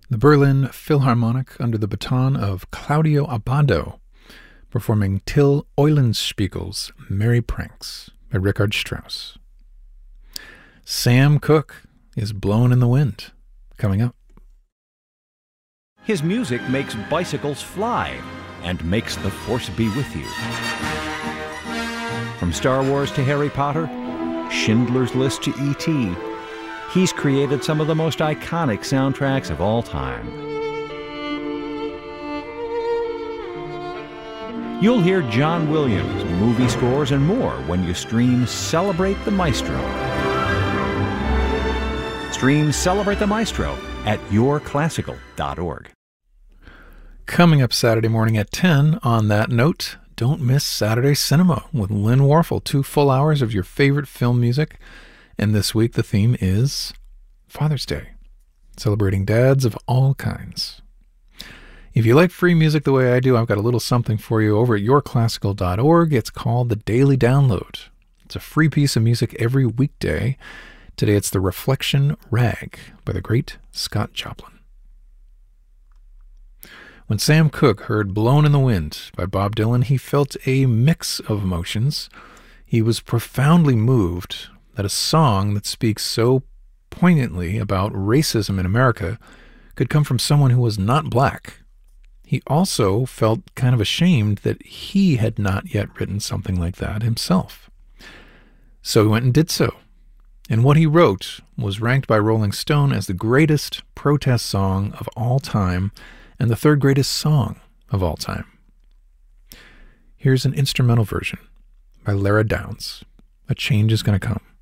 The Berlin Philharmonic under the baton of Claudio Abbado, performing Till Eulenspiegel's Merry Pranks by Richard Strauss. Sam Cooke is Blown in the Wind, coming up. His music makes bicycles fly and makes the Force be with you. From Star Wars to Harry Potter, Schindler's List to E.T., he's created some of the most iconic soundtracks of all time. You'll hear John Williams, movie scores, and more when you stream Celebrate the Maestro. Stream Celebrate the Maestro at yourclassical.org. Coming up Saturday morning at 10, on that note, don't miss Saturday Cinema with Lynn Warfel, 2 full hours of your favorite film music. And this week the theme is Father's Day, celebrating dads of all kinds. If you like free music the way I do, I've got a little something for you over at yourclassical.org. It's called The Daily Download. It's a free piece of music every weekday. Today it's The Reflection Rag by the great Scott Joplin. When Sam Cooke heard Blown in the Wind by Bob Dylan, he felt a mix of emotions. He was profoundly moved that a song that speaks so poignantly about racism in America could come from someone who was not black. He also felt kind of ashamed that he had not yet written something like that himself. So he went and did so. And what he wrote was ranked by Rolling Stone as the greatest protest song of all time and the 3rd greatest song of all time. Here's an instrumental version by Lara Downs. A Change is Gonna Come.